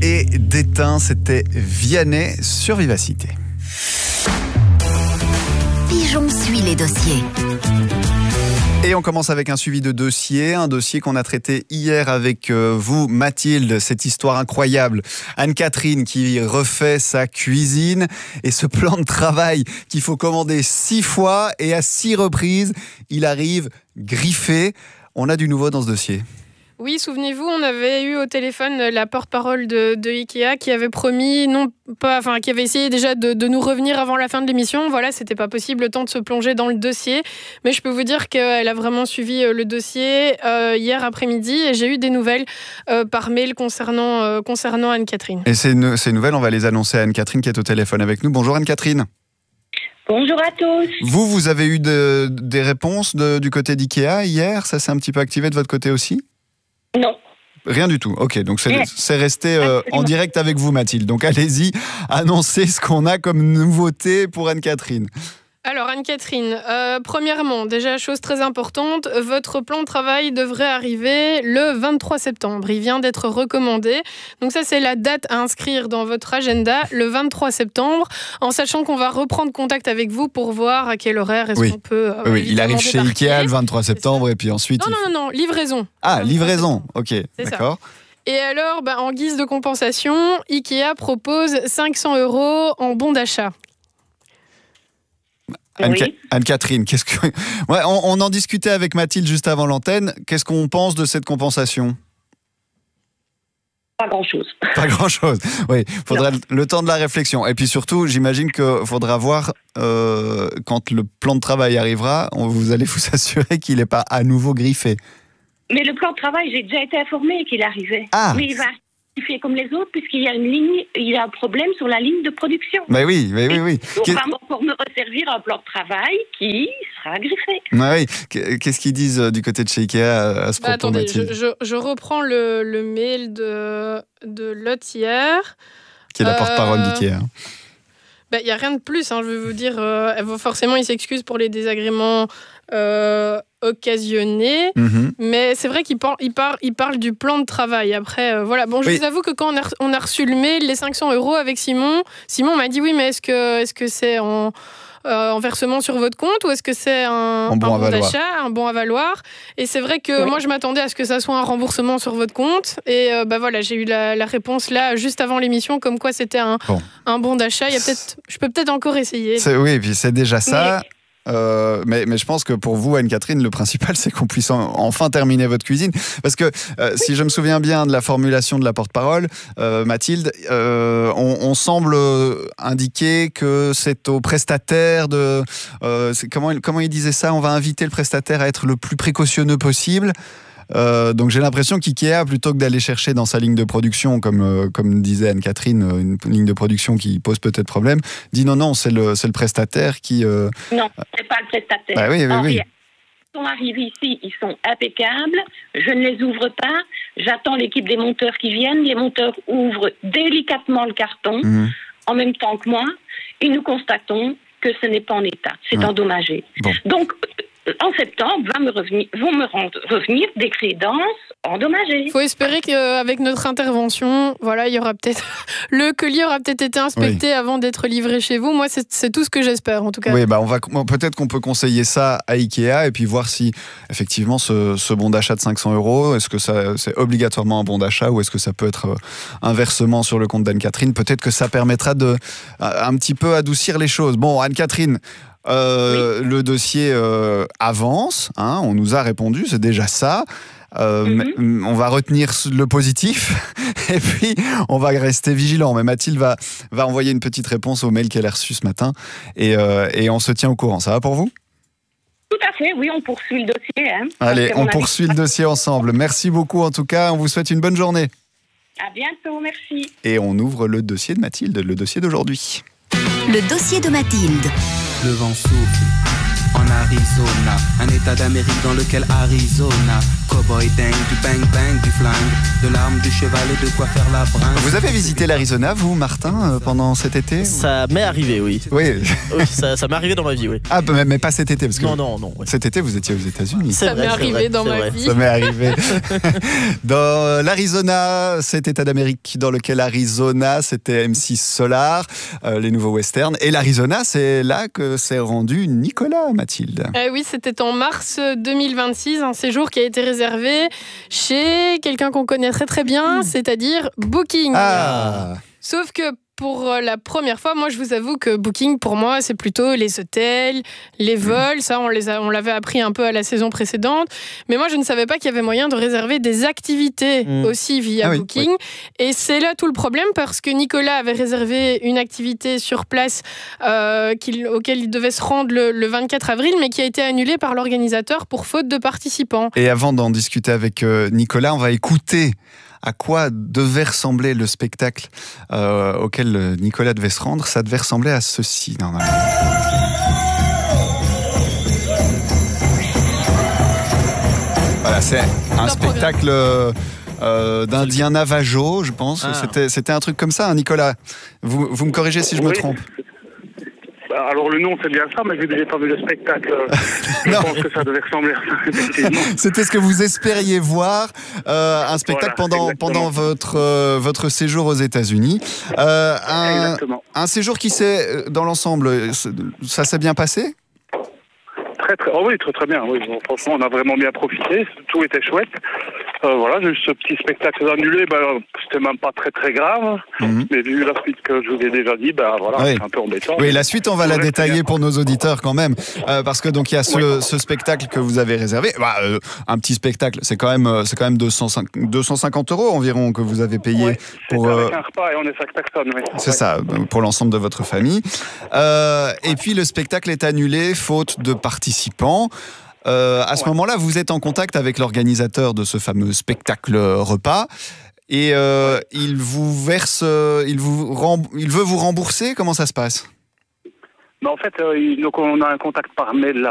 et d'étain. C'était Vianney sur Vivacité. Pigeon suit les dossiers. Et on commence avec un suivi de dossier, un dossier qu'on a traité hier avec vous, Mathilde, cette histoire incroyable. Anne-Catherine qui refait sa cuisine et ce plan de travail qu'il faut commander 6 fois et à 6 reprises, il arrive griffé. On a du nouveau dans ce dossier. Oui, souvenez-vous, on avait eu au téléphone la porte-parole de Ikea qui avait promis, qui avait essayé déjà de nous revenir avant la fin de l'émission. Voilà, c'était pas possible, le temps de se plonger dans le dossier. Mais je peux vous dire qu'elle a vraiment suivi le dossier hier après-midi et j'ai eu des nouvelles par mail concernant Anne-Catherine. Et ces nouvelles, on va les annoncer à Anne-Catherine qui est au téléphone avec nous. Bonjour Anne-Catherine. Bonjour à tous. Vous avez eu des réponses du côté d'Ikea hier? Ça s'est un petit peu activé de votre côté aussi? Non. Rien du tout. Ok, donc c'est resté en direct avec vous, Mathilde. Donc allez-y, annoncez ce qu'on a comme nouveauté pour Anne-Catherine. Alors Anne-Catherine, premièrement, déjà chose très importante, votre plan de travail devrait arriver le 23 septembre. Il vient d'être recommandé. Donc ça, c'est la date à inscrire dans votre agenda, le 23 septembre, en sachant qu'on va reprendre contact avec vous pour voir à quel horaire est-ce qu'on peut... oui, il arrive chez Ikea le 23 septembre et puis ensuite... Non, livraison. Ah, livraison, ok, d'accord. Et alors, en guise de compensation, Ikea propose 500 € en bon d'achat. Anne-Catherine, on en discutait avec Mathilde juste avant l'antenne. Qu'est-ce qu'on pense de cette compensation? Pas grand-chose. Pas grand-chose. Oui, il faudra le temps de la réflexion. Et puis surtout, j'imagine qu'il faudra voir quand le plan de travail arrivera, vous allez vous assurer qu'il n'est pas à nouveau griffé. Mais le plan de travail, j'ai déjà été informée qu'il arrivait. Ah. Mais il va fait comme les autres, puisqu'il y a il y a un problème sur la ligne de production. Mais oui. Donc, on va pour me resservir un plan de travail qui sera griffé. Oui. Qu'est-ce qu'ils disent du côté de chez Ikea à ce propos, attendez, Mathilde? je reprends le mail de Lotte hier. Qui est la porte-parole d'Ikea. Il n'y a rien de plus, je vais vous dire. Forcément, il s'excuse pour les désagréments occasionnés. Mais c'est vrai qu'il parle du plan de travail. Après, voilà. Bon, je vous avoue que quand on a reçu le mail, les 500 € avec Simon m'a dit oui, mais est-ce que c'est en versement sur votre compte ou est-ce que c'est un bon d'achat, un bon à valoir? Et c'est vrai que moi, je m'attendais à ce que ça soit un remboursement sur votre compte. Et voilà, j'ai eu la réponse là, juste avant l'émission, comme quoi c'était un bon d'achat. Je peux peut-être encore essayer. Oui, et puis c'est déjà ça. Mais je pense que pour vous, Anne-Catherine, le principal, c'est qu'on puisse enfin terminer votre cuisine. Parce que si je me souviens bien de la formulation de la porte-parole, Mathilde, on semble indiquer que c'est au prestataire de... comment il disait ça? On va inviter le prestataire à être le plus précautionneux possible. Donc j'ai l'impression qu'Ikea, plutôt que d'aller chercher dans sa ligne de production, comme disait Anne-Catherine, une ligne de production qui pose peut-être problème, dit non, c'est le prestataire qui... Non, c'est pas le prestataire. Bah oui. Ils sont arrivés ici, ils sont impeccables, je ne les ouvre pas, j'attends l'équipe des monteurs qui viennent, les monteurs ouvrent délicatement le carton, en même temps que moi, et nous constatons que ce n'est pas en état, c'est endommagé. Bon. Donc, en septembre, vont me revenir des crédences endommagées. Il faut espérer qu'avec notre intervention, voilà, il y aura peut-être le colis aura peut-être été inspecté avant d'être livré chez vous. Moi, c'est tout ce que j'espère, en tout cas. Oui, peut-être qu'on peut conseiller ça à Ikea et puis voir si effectivement ce bon d'achat de 500 €, est-ce que c'est obligatoirement un bon d'achat ou est-ce que ça peut être un versement sur le compte d'Anne-Catherine? Peut-être que ça permettra de un petit peu adoucir les choses. Bon, Anne-Catherine. Le dossier avance, on nous a répondu, c'est déjà ça. On va retenir le positif et puis on va rester vigilant. Mais Mathilde va envoyer une petite réponse au mail qu'elle a reçu ce matin et on se tient au courant. Ça va pour vous? Tout à fait, oui, on poursuit le dossier. Allez, on poursuit le dossier ensemble. Merci beaucoup en tout cas, on vous souhaite une bonne journée. À bientôt, merci. Et on ouvre le dossier de Mathilde, le dossier d'aujourd'hui. Le dossier de Mathilde. Le vent souffle en Arizona, un état d'Amérique dans lequel Arizona, cowboy dingue, du bang bang, du flingue, de l'arme, du cheval et de quoi faire la brinque. Vous avez visité l'Arizona, vous, Martin, pendant cet été? Ça m'est arrivé, oui. Oui. Oui, ça m'est arrivé dans ma vie, oui. Ah, mais pas cet été, parce que non. Oui. Cet été, vous étiez aux États-Unis. Ça m'est arrivé dans ma vie. Ça m'est arrivé. Dans l'Arizona, cet État d'Amérique dans lequel Arizona, c'était M6 Solar, les nouveaux westerns. Et l'Arizona, c'est là que s'est rendu Nicolas, Mathilde. Oui, c'était en mars 2026, un séjour qui a été réservé chez quelqu'un qu'on connaît très très bien, c'est-à-dire Booking. Ah. Sauf que pour la première fois, moi je vous avoue que Booking pour moi c'est plutôt les hôtels, les vols, ça on l'avait appris un peu à la saison précédente, mais moi je ne savais pas qu'il y avait moyen de réserver des activités aussi via Booking, et c'est là tout le problème parce que Nicolas avait réservé une activité sur place auquel il devait se rendre le 24 avril, mais qui a été annulée par l'organisateur pour faute de participants. Et avant d'en discuter avec Nicolas, on va écouter à quoi devait ressembler le spectacle auquel Nicolas devait se rendre. Ça devait ressembler à ceci, normalement. Voilà, c'est un spectacle d'Indien Navajo, je pense. C'était un truc comme ça, hein, Nicolas. Vous me corrigez si je me trompe. Alors le nom c'est bien ça, mais vu que j'ai pas vu le spectacle, je pense que ça devait ressembler à ça, effectivement. C'était ce que vous espériez voir, un spectacle pendant votre séjour aux États-Unis. Un séjour qui s'est, dans l'ensemble, ça s'est bien passé ? Très bien. Oui. Bon, franchement, on a vraiment bien profité. Tout était chouette. Voilà, juste ce petit spectacle annulé, c'était même pas très très grave. Mais vu la suite que je vous ai déjà dit, c'est un peu embêtant. Oui, la suite, on va la détailler pour nos auditeurs quand même, parce que donc il y a ce spectacle que vous avez réservé. Un petit spectacle, c'est quand même 250 € environ que vous avez payé pour avec un repas et on est 5 personnes. Oui. C'est ça, pour l'ensemble de votre famille. Et puis le spectacle est annulé faute de participants. À ce moment-là, vous êtes en contact avec l'organisateur de ce fameux spectacle repas et il vous verse, il veut vous rembourser. Comment ça se passe ? En fait, donc on a un contact par mail là.